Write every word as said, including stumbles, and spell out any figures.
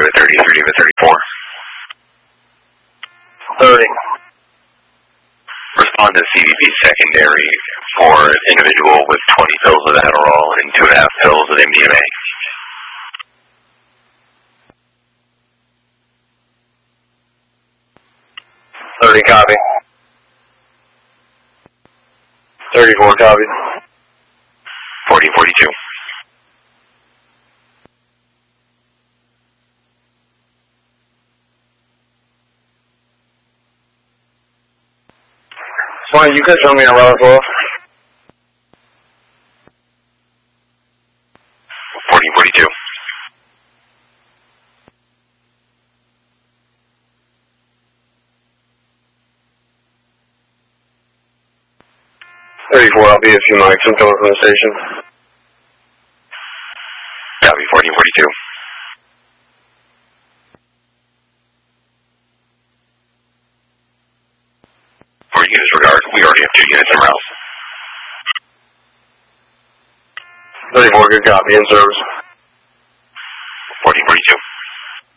David thirty-three, David thirty-four. thirty. Respond to C V B secondary for an individual with twenty pills of Adderall and two and a half pills of M D M A. thirty copy. thirty-four copy. forty, forty-two. Fine, you can show me around twelve. forty, forty-two. thirty-four, I'll be a few mics. I'm coming from the station. Copy, forty, forty-two. For units regard, we already have two units en route. thirty-four, good copy, in service.